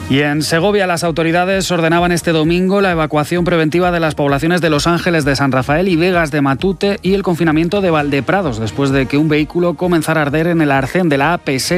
Y en Segovia las autoridades ordenaban este domingo la evacuación preventiva de las poblaciones de Los Ángeles de San Rafael y Vegas de Matute y el confinamiento de Valdeprados después de que un vehículo comenzara a arder en el arcén de la AP6